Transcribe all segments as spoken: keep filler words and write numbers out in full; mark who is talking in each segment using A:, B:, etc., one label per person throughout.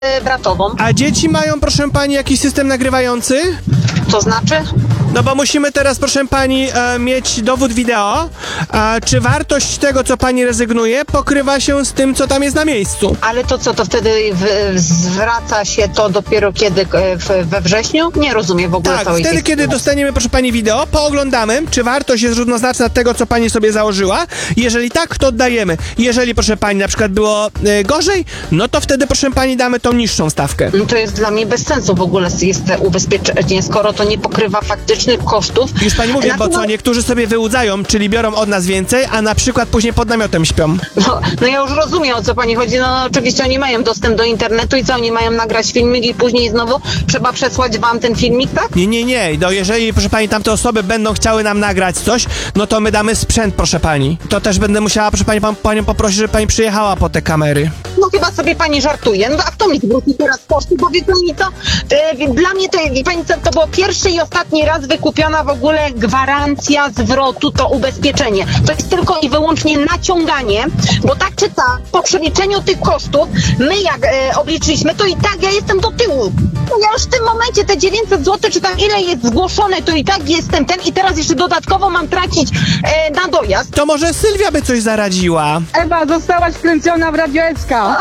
A: e, bratową.
B: A dzieci mają, proszę pani, jakiś system nagrywający?
A: To znaczy?
B: No bo musimy teraz, proszę pani, e, mieć dowód wideo. A czy wartość tego, co pani rezygnuje, pokrywa się z tym, co tam jest na miejscu?
A: Ale to co, to wtedy w, zwraca się to dopiero kiedy? E, w, we wrześniu? Nie rozumiem w ogóle
B: Tak,
A: całej
B: wtedy,
A: tej
B: kiedy
A: sytuacji.
B: dostaniemy, proszę pani, wideo, pooglądamy, czy wartość jest równoznaczna tego, co pani sobie założyła. Jeżeli tak, to oddajemy. Jeżeli, proszę pani, na przykład było e, gorzej, no to wtedy, proszę pani, damy tą niższą stawkę.
A: No to jest dla mnie bez sensu w ogóle jest te ubezpieczenie, skoro to nie pokrywa faktycznych kosztów.
B: Już pani mówię, bo co,
A: Natomiast-
B: niektórzy sobie wyłudzają, czyli biorą od nas więcej, a na przykład później pod namiotem śpią.
A: No, no ja już rozumiem, o co pani chodzi. No oczywiście oni mają dostęp do internetu i co, oni mają nagrać filmik i później znowu trzeba przesłać wam ten filmik, tak?
B: Nie, nie, nie. No jeżeli, proszę pani, tamte osoby będą chciały nam nagrać coś, no to my damy sprzęt, proszę pani. To też będę musiała, proszę pani, pan, panią poprosić, żeby pani przyjechała po te kamery.
A: No chyba sobie pani żartuje. No a kto mi zwróci teraz koszty? Bo wie pani co, e, dla mnie to, wie pani co, to było pierwszy i ostatni raz wykupiona w ogóle gwarancja zwrotu, to ubezpieczenie. To jest tylko i wyłącznie naciąganie, bo tak czy tak, po przeliczeniu tych kosztów, my jak e, obliczyliśmy, to i tak ja jestem do tyłu. No ja już w tym momencie te dziewięćset złotych, czy tam ile jest zgłoszone, to i tak jestem ten i teraz jeszcze dodatkowo mam tracić e, na dojazd.
B: To może Sylwia by coś zaradziła.
C: Ewa, zostałaś wkręcona w Radio S K.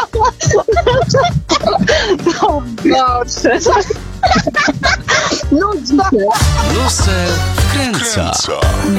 A: No, dobrze. No, dobrze.
D: Losem wkręca.